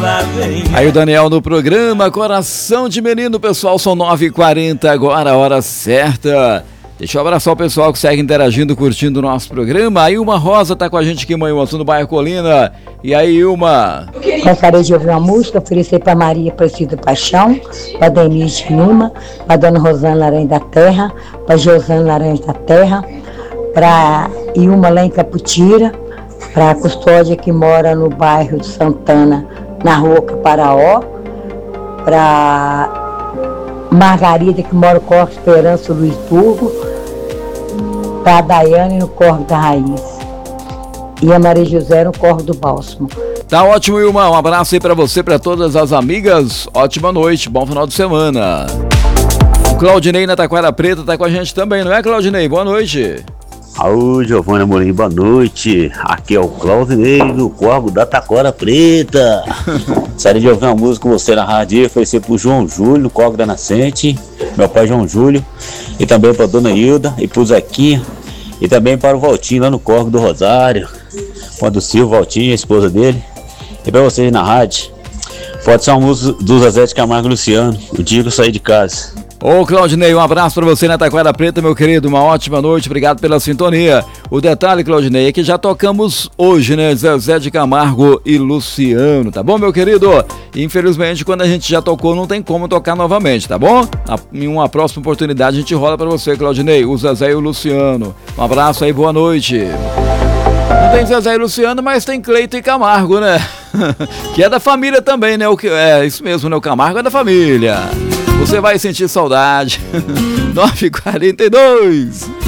Aí o Daniel no programa Coração de Menino, pessoal, são 9h40 agora, a hora certa. Deixa eu abraçar o pessoal que segue interagindo, curtindo o nosso programa. A Ilma Rosa tá com a gente aqui em Manhuaçu, no bairro Colina. E aí, Ilma? Gostaria de ouvir uma música, oferecer para Maria Aparecida Paixão, para Denise de Lima, para Dona Rosana Laranja da Terra, para Josana Laranja da Terra, para Ilma lá em Caputira, para a Custódia que mora no bairro de Santana, na rua Caparaó, para Margarida que mora no Corpo Esperança Luiz Burgo, para a Daiane no Corpo da Raiz e a Maria José no Corpo do Bálsamo. Tá ótimo, Ilma, um abraço aí pra você, pra todas as amigas, ótima noite, bom final de semana. O Claudinei na Taquara Preta tá com a gente também, não é, Claudinei? Boa noite. Alô, Giovana Amorim, boa noite. Aqui é o Claudinei do Corvo da Taquara Preta. Gostaria de ouvir uma música com você na rádio, oferecer pro João Júlio, no Corvo da Nascente, meu pai João Júlio, e também pra Dona Hilda e pro Zequinha, e também para o Valtinho lá no Corvo do Rosário, quando o Silvio Valtinho, a esposa dele, e pra vocês na rádio. Pode ser uma música do Zezé de Camargo e Luciano, o dia que eu saí de casa. Ô Claudinei, um abraço pra você na Taquara Preta, meu querido, uma ótima noite, obrigado pela sintonia. O detalhe, Claudinei, é que já tocamos hoje, né, Zezé de Camargo e Luciano, tá bom, meu querido? Infelizmente, quando a gente já tocou, não tem como tocar novamente, tá bom? Em uma próxima oportunidade a gente rola pra você, Claudinei, o Zezé e o Luciano. Um abraço aí, boa noite. Não tem Zezé e Luciano, mas tem Cleito e Camargo, né? Que é da família também, né? É isso mesmo, né? O Camargo é da família. Você vai sentir saudade. 9h42.